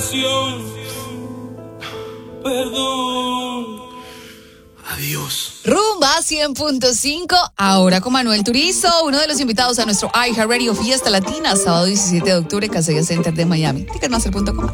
Perdón. Adiós. Rumba 100.5, ahora con Manuel Turizo, uno de los invitados a nuestro iHeartRadio Fiesta Latina, sábado 17 de octubre, Casella Center de Miami. Ticketmaster.com.